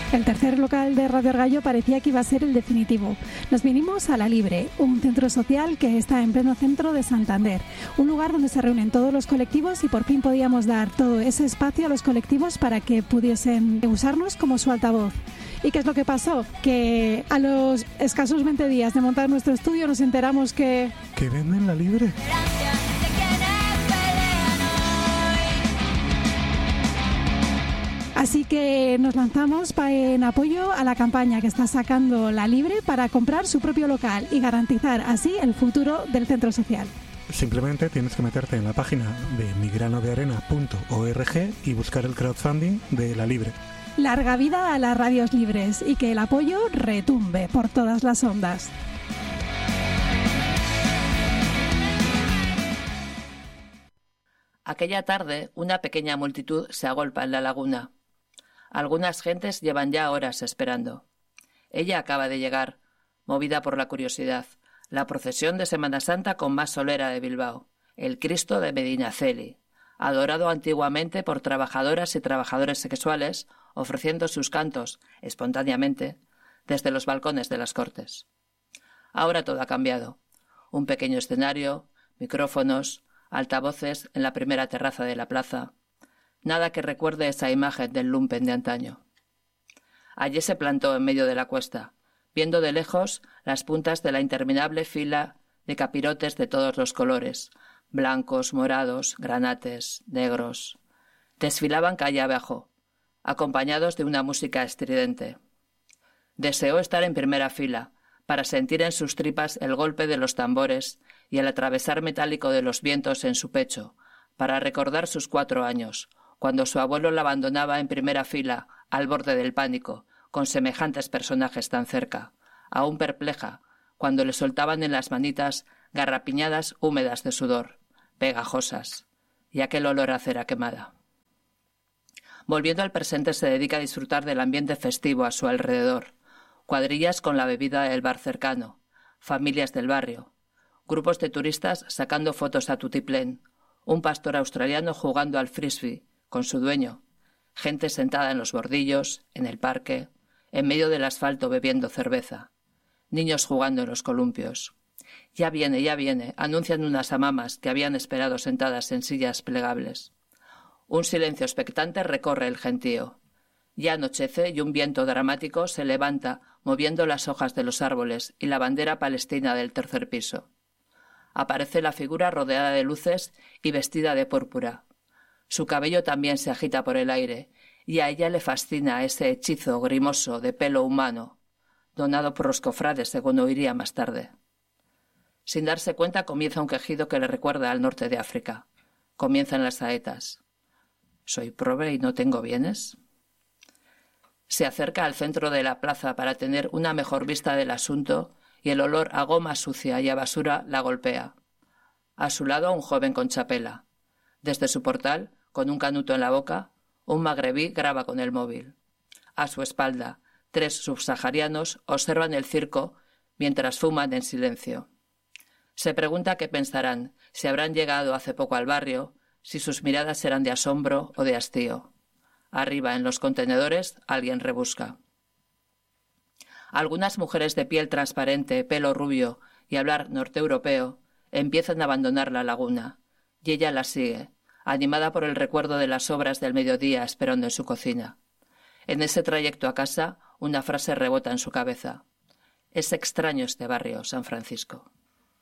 El tercer local de Radio Argallo parecía que iba a ser el definitivo. Nos vinimos a La Libre, un centro social que está en pleno centro de Santander. Un lugar donde se reúnen todos los colectivos y por fin podíamos dar todo ese espacio a los colectivos para que pudiesen usarnos como su altavoz. ¿Y qué es lo que pasó? Que a los escasos 20 días de montar nuestro estudio nos enteramos que... ¿Que venden La Libre? Así que nos lanzamos en apoyo a la campaña que está sacando La Libre para comprar su propio local y garantizar así el futuro del centro social. Simplemente tienes que meterte en la página de migranodearena.org y buscar el crowdfunding de La Libre. Larga vida a las radios libres y que el apoyo retumbe por todas las ondas. Aquella tarde, una pequeña multitud se agolpa en la laguna. Algunas gentes llevan ya horas esperando. Ella acaba de llegar, movida por la curiosidad, la procesión de Semana Santa con más solera de Bilbao, el Cristo de Medinaceli, adorado antiguamente por trabajadoras y trabajadores sexuales, ofreciendo sus cantos, espontáneamente, desde los balcones de las Cortes. Ahora todo ha cambiado. Un pequeño escenario, micrófonos, altavoces en la primera terraza de la plaza. Nada que recuerde esa imagen del lumpen de antaño. Allí se plantó en medio de la cuesta, viendo de lejos las puntas de la interminable fila de capirotes de todos los colores, blancos, morados, granates, negros. Desfilaban calle abajo, acompañados de una música estridente. Deseó estar en primera fila, para sentir en sus tripas el golpe de los tambores y el atravesar metálico de los vientos en su pecho, para recordar sus 4 años, cuando su abuelo la abandonaba en primera fila, al borde del pánico, con semejantes personajes tan cerca, aún perpleja, cuando le soltaban en las manitas garrapiñadas húmedas de sudor, pegajosas, y aquel olor a cera quemada. Volviendo al presente, se dedica a disfrutar del ambiente festivo a su alrededor, cuadrillas con la bebida del bar cercano, familias del barrio, grupos de turistas sacando fotos a tutiplén, un pastor australiano jugando al frisbee con su dueño, gente sentada en los bordillos, en el parque, en medio del asfalto bebiendo cerveza, niños jugando en los columpios. Ya viene, anuncian unas amamas que habían esperado sentadas en sillas plegables. Un silencio expectante recorre el gentío. Ya anochece y un viento dramático se levanta moviendo las hojas de los árboles y la bandera palestina del tercer piso. Aparece la figura rodeada de luces y vestida de púrpura. Su cabello también se agita por el aire, y a ella le fascina ese hechizo grimoso de pelo humano, donado por los cofrades, según oiría más tarde. Sin darse cuenta comienza un quejido que le recuerda al norte de África. Comienzan las saetas. ¿Soy pobre y no tengo bienes? Se acerca al centro de la plaza para tener una mejor vista del asunto y el olor a goma sucia y a basura la golpea. A su lado un joven con chapela. Desde su portal, con un canuto en la boca, un magrebí graba con el móvil. A su espalda, 3 subsaharianos observan el circo mientras fuman en silencio. Se pregunta qué pensarán, si habrán llegado hace poco al barrio, si sus miradas serán de asombro o de hastío. Arriba, en los contenedores, alguien rebusca. Algunas mujeres de piel transparente, pelo rubio y hablar norteeuropeo empiezan a abandonar la laguna, y ella las sigue, animada por el recuerdo de las obras del mediodía esperando en su cocina. En ese trayecto a casa, una frase rebota en su cabeza. Es extraño este barrio, San Francisco.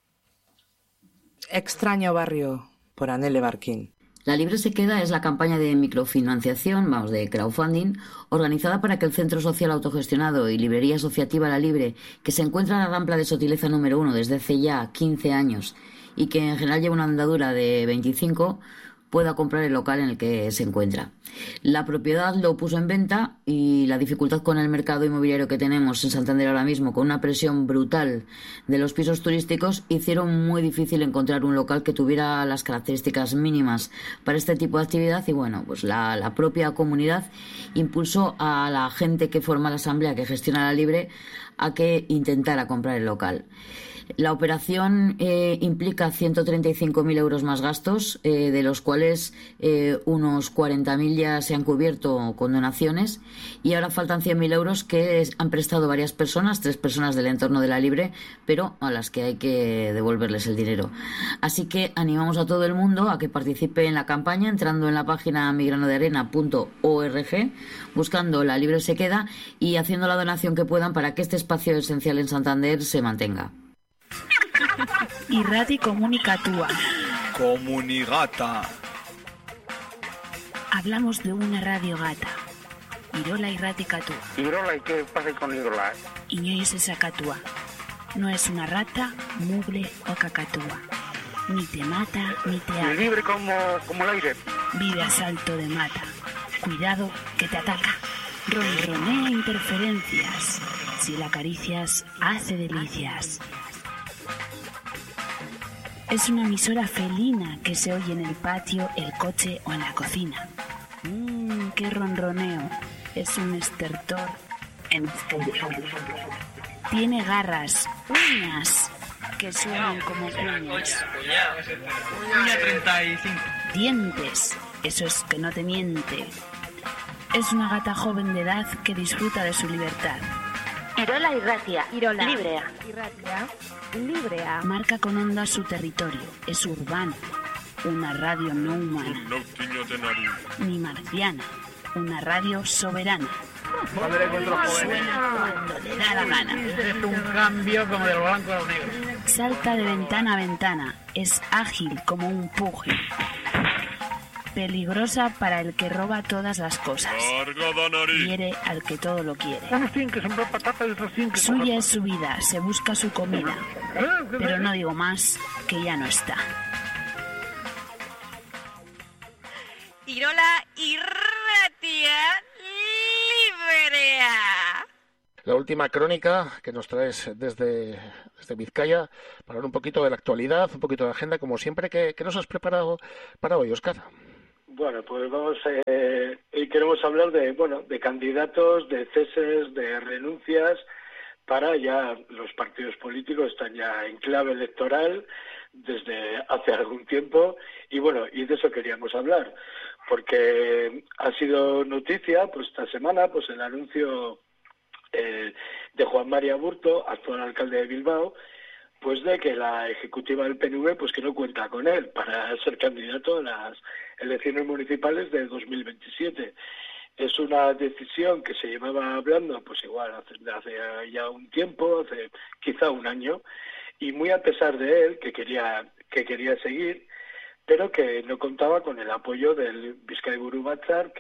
Extraño barrio, por Anele Barquín. La Libre se queda es la campaña de microfinanciación, de crowdfunding, organizada para que el Centro Social Autogestionado y Librería Asociativa La Libre, que se encuentra en la Rampla de Sotileza número 1 desde hace ya 15 años y que en general lleva una andadura de 25, pueda comprar el local en el que se encuentra. La propiedad lo puso en venta y la dificultad con el mercado inmobiliario que tenemos en Santander ahora mismo, con una presión brutal de los pisos turísticos, hicieron muy difícil encontrar un local que tuviera las características mínimas para este tipo de actividad y bueno, pues la propia comunidad impulsó a la gente que forma la asamblea que gestiona La Libre a que intentara comprar el local. La operación implica 135.000 euros más gastos, de los cuales unos 40.000 ya se han cubierto con donaciones, y ahora faltan 100.000 euros que han prestado varias personas, 3 personas del entorno de la Libre, pero a las que hay que devolverles el dinero. Así que animamos a todo el mundo a que participe en la campaña entrando en la página migranodearena.org, buscando La Libre se queda y haciendo la donación que puedan para que este espacio esencial en Santander se mantenga. Irrati Comunicatua. Comunigata. Hablamos de una radio gata. Irola Irrati Catua. ¿Irola y qué pasa con Irola? Iñois esa catua. No es una rata, mugre o cacatúa. Ni te mata, ni te ama. Libre como el aire. Vive a salto de mata. Cuidado que te ataca. Ronronea interferencias. Si la acaricias, hace delicias. Es una emisora felina que se oye en el patio, el coche o en la cocina. ¡Qué ronroneo! Es un estertor en Tiene garras, uñas, que suenan como puños. Uña 35. Dientes, eso es que no te miente. Es una gata joven de edad que disfruta de su libertad. Irola Irratia. Irola. Librea. Irratia. Librea. Marca con onda su territorio. Es urbana. Una radio no humana. Ni marciana. Una radio soberana. Suena cuando le da la gana. Es un cambio como del blanco al negro. Salta de ventana a ventana. Es ágil como un puje. Peligrosa para el que roba todas las cosas. Quiere al que todo lo quiere. Suya es su vida, se busca su comida. Pero no digo más, que ya no está. Irola Irratia Librea. La última crónica que nos traes desde Vizcaya para hablar un poquito de la actualidad, un poquito de agenda, como siempre. ¿Qué nos has preparado para hoy, Óscar? Bueno, pues hoy queremos hablar de candidatos, de ceses, de renuncias, para ya los partidos políticos están ya en clave electoral desde hace algún tiempo y de eso queríamos hablar, porque ha sido noticia pues esta semana pues el anuncio de Juan Mari Aburto, actual alcalde de Bilbao, pues de que la ejecutiva del PNV pues que no cuenta con él para ser candidato a las elecciones municipales de 2027. Es una decisión que se llevaba hablando pues igual hace ya un tiempo, hace quizá un año, y muy a pesar de él, que quería seguir, pero que no contaba con el apoyo del Bizkaiburu Batzar,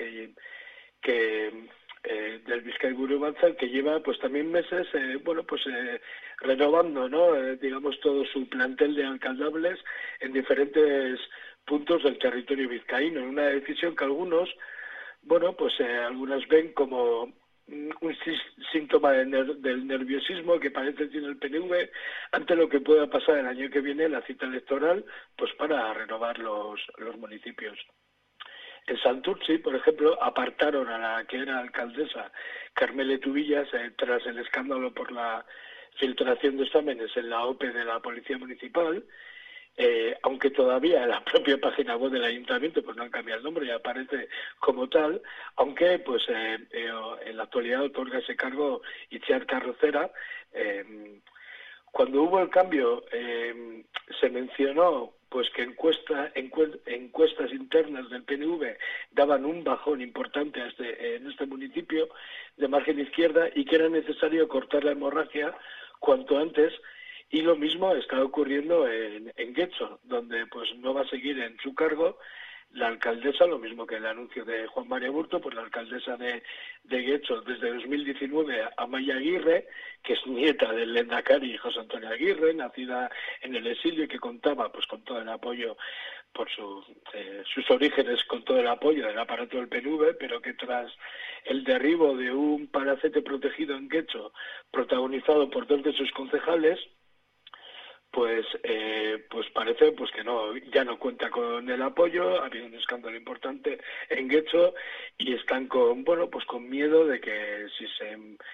del Bizkaiburu Batzar, que lleva pues también meses renovando, ¿no? Digamos todo su plantel de alcaldables en diferentes puntos del territorio vizcaíno, en una decisión que algunos algunas ven como un síntoma del nerviosismo que parece tiene el PNV ante lo que pueda pasar el año que viene en la cita electoral pues para renovar los municipios. En Santurtzi, por ejemplo, apartaron a la que era alcaldesa Carmele Tubillas tras el escándalo por la filtración de exámenes en la OPE de la Policía Municipal, aunque todavía en la propia página web del Ayuntamiento pues no han cambiado el nombre y aparece como tal, aunque pues en la actualidad otorga ese cargo Itziar Carrocera. Cuando hubo el cambio se mencionó pues que encuestas internas del PNV daban un bajón importante en este municipio de margen izquierda y que era necesario cortar la hemorragia cuanto antes, y lo mismo está ocurriendo en Getxo, donde pues no va a seguir en su cargo la alcaldesa, lo mismo que el anuncio de Juan Mari Aburto, pues la alcaldesa de Getxo desde 2019, Amaia Aguirre, que es nieta del lehendakari José Antonio Aguirre, nacida en el exilio y que contaba pues con todo el apoyo por sus orígenes, con todo el apoyo del aparato del PNV, pero que tras el derribo de un palacete protegido en Getxo, protagonizado por 2 de sus concejales, pues parece pues que ya no cuenta con el apoyo. Ha habido un escándalo importante en Getxo y están con miedo de que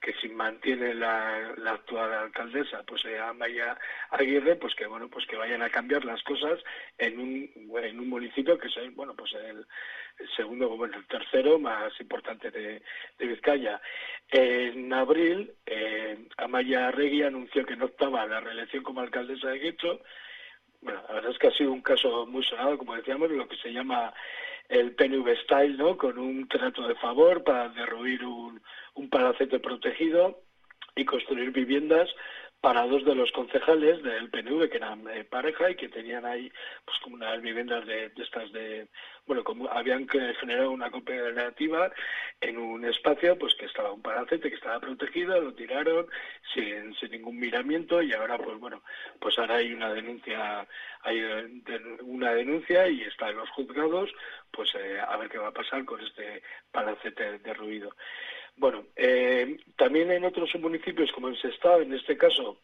que si mantiene la actual alcaldesa, pues Amaia Aguirre, pues que bueno, pues que vayan a cambiar las cosas en un municipio que es el segundo, bueno, el tercero más importante de Vizcaya. En abril, Amaia Arregui anunció que no optaba a la reelección como alcaldesa de Getxo. Bueno, la verdad es que ha sido un caso muy sonado, como decíamos, lo que se llama el PNV Style, ¿no? Con un trato de favor para derruir un palacete protegido y construir viviendas para dos de los concejales del PNV, que eran pareja y que tenían ahí pues como unas viviendas de estas de... Bueno, como habían generado una cooperativa en un espacio pues que estaba un palacete, que estaba protegido, lo tiraron sin ningún miramiento y ahora pues bueno, pues ahora hay una denuncia y está en los juzgados, pues a ver qué va a pasar con este palacete derruido. Bueno, también en otros municipios como en Sestao, en este caso,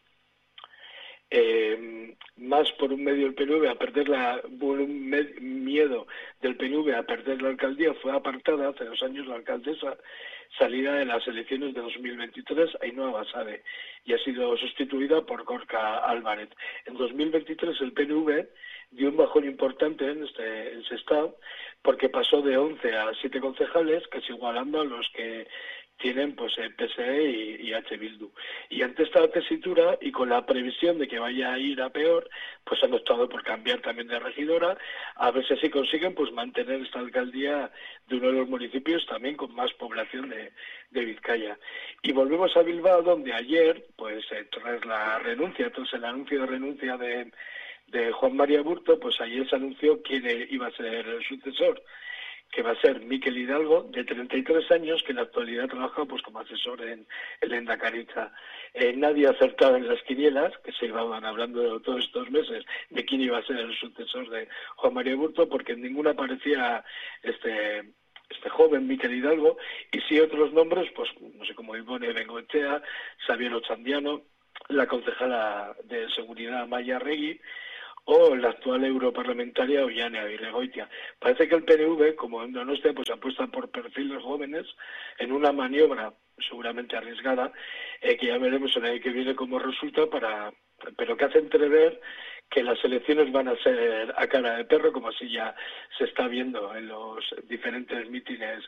más por un medio del PNV por un miedo del PNV a perder la alcaldía, fue apartada hace 2 años la alcaldesa salida de las elecciones de 2023, Ainhoa Basabe, y ha sido sustituida por Gorka Álvarez. En 2023 el PNV dio un bajón importante en Sestao, porque pasó de 11 a 7 concejales, casi igualando a los que tienen pues el PSE y H. Bildu. Y ante esta tesitura y con la previsión de que vaya a ir a peor, pues han optado por cambiar también de regidora, a ver si así consiguen pues mantener esta alcaldía de uno de los municipios también con más población de Vizcaya. Y volvemos a Bilbao, donde ayer, pues tras el anuncio de renuncia de Juan María Burto, pues ayer se anunció quién iba a ser el sucesor, que va a ser Mikel Hidalgo, de 33 años, que en la actualidad trabaja pues como asesor en Lehendakaritza. Nadie acertaba en las quinielas, que se iban hablando todos estos meses, de quién iba a ser el sucesor de Juan María Burto, porque en ninguna aparecía este joven Mikel Hidalgo, y sí otros nombres, pues no sé, como Ivone Bengoechea, Xavier Ochandiano, la concejala de Seguridad Amaia Arregui, o la actual europarlamentaria Ollane Aguirregoitia. Parece que el PNV, como en Donostia, pues apuesta por perfiles jóvenes en una maniobra seguramente arriesgada, que ya veremos el año que viene cómo resulta, pero que hace entrever que las elecciones van a ser a cara de perro, como así ya se está viendo en los diferentes mítines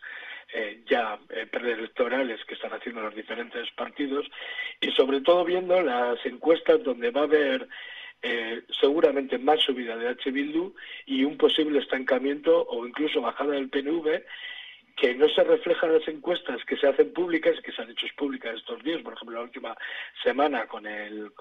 preelectorales que están haciendo los diferentes partidos, y sobre todo viendo las encuestas donde va a haber seguramente más subida de H. Bildu y un posible estancamiento o incluso bajada del PNV, que no se refleja en las encuestas que se hacen públicas, que se han hecho públicas estos días, por ejemplo la última semana con el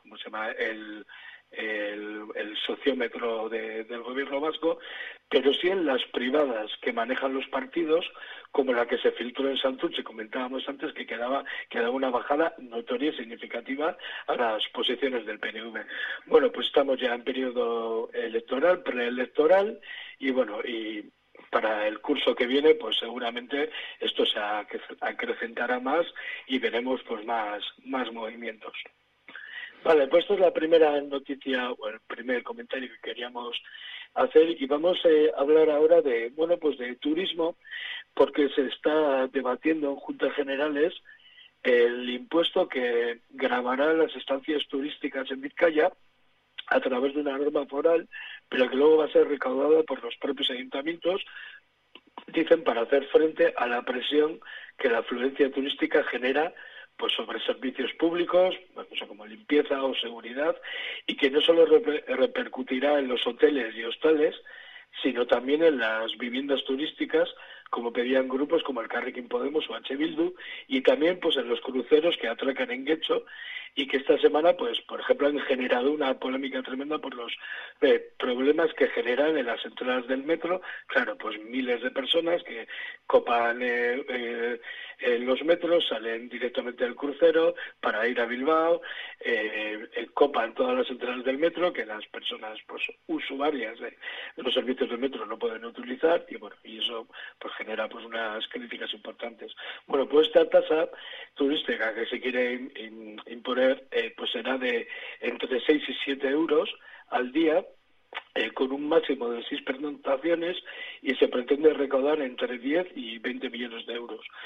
sociómetro del gobierno vasco, pero sí en las privadas que manejan los partidos, como la que se filtró en Santurce, comentábamos antes, que quedaba una bajada notoria y significativa a las posiciones del PNV. Bueno, pues estamos ya en periodo electoral, preelectoral, y bueno, y para el curso que viene, pues seguramente esto se acrecentará más y veremos pues más movimientos. Vale, pues esta es la primera noticia o el primer comentario que queríamos hacer, y vamos a hablar ahora de turismo, porque se está debatiendo en Juntas Generales el impuesto que gravará las estancias turísticas en Vizcaya a través de una norma foral, pero que luego va a ser recaudada por los propios ayuntamientos, dicen, para hacer frente a la presión que la afluencia turística genera pues sobre servicios públicos, como limpieza o seguridad, y que no solo repercutirá en los hoteles y hostales, sino también en las viviendas turísticas, como pedían grupos como el Elkarrekin Podemos o H. Bildu, y también pues en los cruceros que atracan en Getxo, y que esta semana, pues por ejemplo, han generado una polémica tremenda por los problemas que generan en las entradas del metro. Claro, pues miles de personas que copan los metros, salen directamente del crucero para ir a Bilbao, copan todas las entradas del metro que las personas pues usuarias de los servicios del metro no pueden utilizar, y bueno, y eso pues genera pues unas críticas importantes. Bueno, pues esta tasa turística que se quiere imponer pues será de entre 6 y 7 euros al día, con un máximo de 6 pernoctaciones, y se pretende recaudar entre 10 y 20 millones de euros.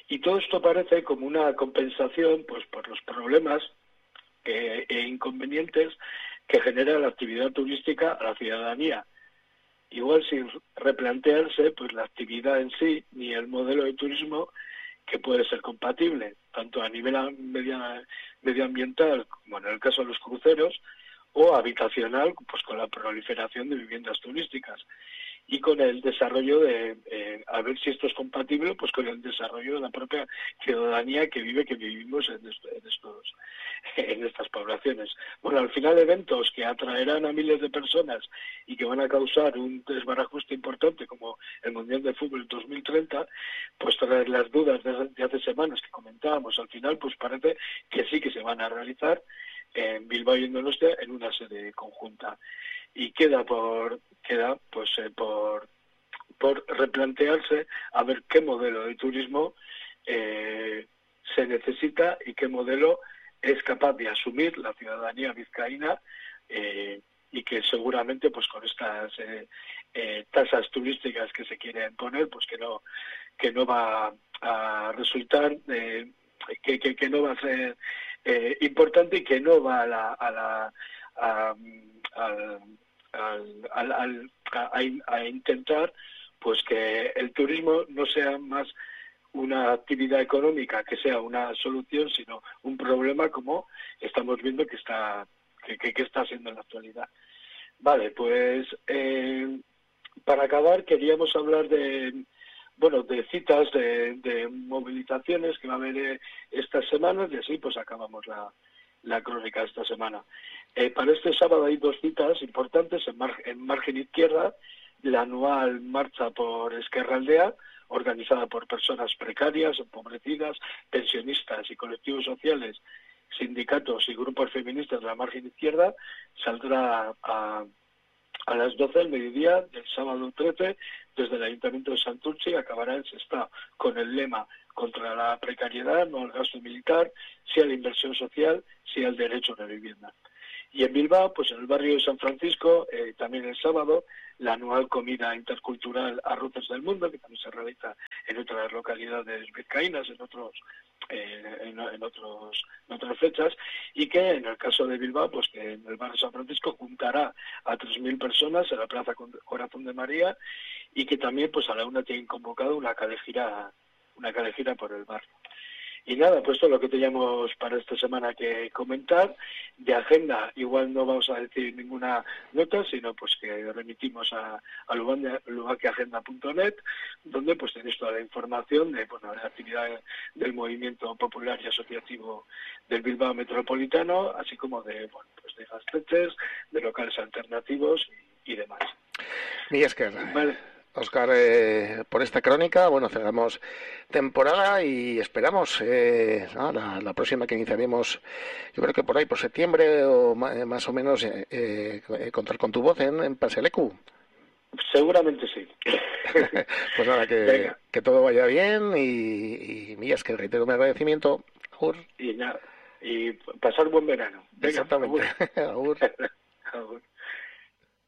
Y todo esto parece como una compensación pues por los problemas e inconvenientes que genera la actividad turística a la ciudadanía. Igual sin replantearse pues la actividad en sí ni el modelo de turismo que puede ser compatible, tanto a nivel medioambiental, como en el caso de los cruceros, o habitacional, pues con la proliferación de viviendas turísticas y con el desarrollo de, a ver si esto es compatible, pues con el desarrollo de la propia ciudadanía que vivimos en estas poblaciones. Bueno, al final eventos que atraerán a miles de personas y que van a causar un desbarajuste importante como el Mundial de Fútbol en 2030, pues tras las dudas de hace semanas que comentábamos, al final pues parece que sí que se van a realizar en Bilbao y en Donostia en una sede conjunta. Y queda por replantearse a ver qué modelo de turismo se necesita y qué modelo es capaz de asumir la ciudadanía vizcaína y que seguramente pues con estas tasas turísticas que se quieren poner pues que no va a resultar que no va a ser importante y que no va a intentar pues que el turismo no sea más una actividad económica que sea una solución, sino un problema como estamos viendo que está siendo en la actualidad. Vale, pues para acabar queríamos hablar de citas, de movilizaciones que va a haber estas semanas y así pues acabamos la crónica de esta semana. Para este sábado hay 2 citas importantes en margen izquierda, la anual marcha por Ezkerraldea, organizada por personas precarias, empobrecidas, pensionistas y colectivos sociales, sindicatos y grupos feministas de la margen izquierda, saldrá a las 12 del mediodía del sábado 13 desde el Ayuntamiento de Santurce y acabará en Sestao con el lema contra la precariedad, no al gasto militar, sí a la inversión social, sí al derecho a la vivienda. Y en Bilbao, pues en el barrio de San Francisco, también el sábado, la anual comida intercultural Arroces del Mundo, que también se realiza en otras localidades vizcaínas, en otras fechas, y que en el caso de Bilbao, pues que en el barrio de San Francisco juntará a 3.000 personas en la Plaza Corazón de María y que también pues a la una tienen convocado una calejira por el barrio. Y nada, pues todo lo que teníamos para esta semana que comentar. De agenda, igual no vamos a decir ninguna nota, sino pues que remitimos a lubakiagenda.net, donde pues tenéis toda la información de la actividad del movimiento popular y asociativo del Bilbao Metropolitano, así como de gasteches, de locales alternativos y demás. Vale. Óscar, por esta crónica, cerramos temporada y esperamos la próxima que iniciaremos, yo creo que por ahí, por septiembre o más o menos, contar con tu voz en Paselecu. Seguramente sí. Pues nada, que todo vaya bien y mías, que reitero mi agradecimiento. Agur. Y nada, y pasar buen verano. Venga, exactamente. Agur. Agur.